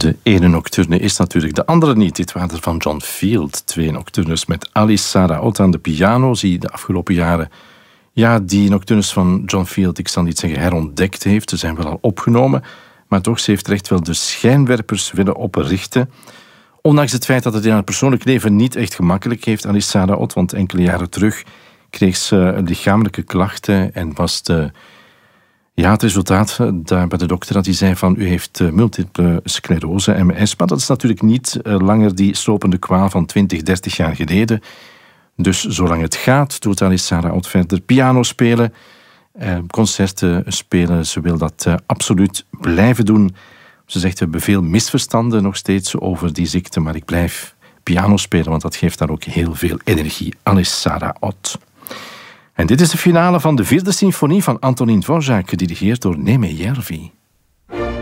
De ene nocturne is natuurlijk de andere niet. Dit waren er van John Field. 2 nocturnes met Alice Saraot aan de piano. Zie de afgelopen jaren... Ja, die nocturnes van John Field, ik zal niet zeggen herontdekt heeft. Ze zijn wel al opgenomen. Maar toch, ze heeft er echt wel de schijnwerpers willen oprichten. Ondanks het feit dat het in haar persoonlijk leven niet echt gemakkelijk heeft, Alice Saraot. Want enkele jaren terug kreeg ze lichamelijke klachten en was het resultaat daar bij de dokter dat hij zei van u heeft multiple sclerose, MS. Maar dat is natuurlijk niet langer die slopende kwaal van 20, 30 jaar geleden. Dus zolang het gaat, doet Alice Saraot verder piano spelen, concerten spelen. Ze wil dat absoluut blijven doen. Ze zegt, we hebben veel misverstanden nog steeds over die ziekte, maar ik blijf piano spelen, want dat geeft daar ook heel veel energie. Alice Saraot. En dit is de finale van de 4e symfonie van Antonín Dvořák, gedirigeerd door Németh Järvi.